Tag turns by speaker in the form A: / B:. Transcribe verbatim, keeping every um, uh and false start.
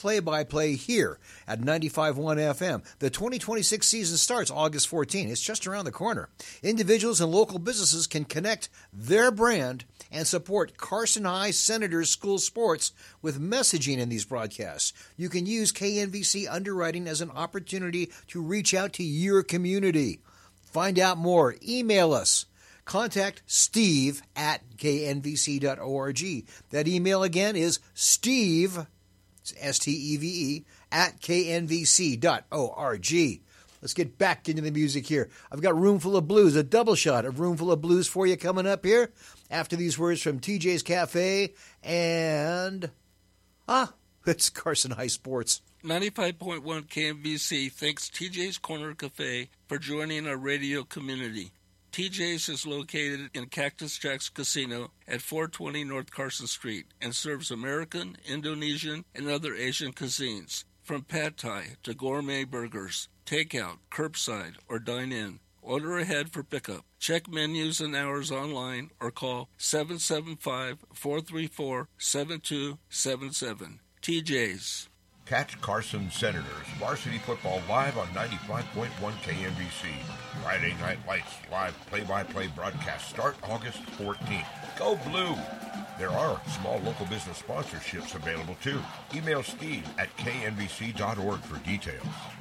A: play-by-play here at ninety-five point one F M. The twenty twenty-six season starts August fourteenth. It's just around the corner. Individuals and local businesses can connect their brand and support Carson High Senators school sports with messaging in these broadcasts. You can use K N V C underwriting as an opportunity to reach out to your community. Find out more. Email us. Contact Steve at K N V C dot org. That email again is Steve, S T E V E, at K N V C dot org. Let's get back into the music here. I've got Roomful of Blues, a double shot of Roomful of Blues for you coming up here after these words from T J's Cafe and, ah, it's Carson High Sports.
B: ninety-five point one K N V C thanks T J's Corner Cafe for joining our radio community. T J's is located in Cactus Jack's Casino at four twenty North Carson Street and serves American, Indonesian, and other Asian cuisines, from pad thai to gourmet burgers, takeout, curbside, or dine-in. Order ahead for pickup. Check menus and hours online or call seven seven five, four three four, seven two seven seven. T J's.
C: Catch Carson Senators varsity football live on ninety-five point one K N V C. Friday Night Lights live play-by-play broadcast start August fourteenth. Go Blue! There are small local business sponsorships available too. Email Steve at K N V C dot org for details.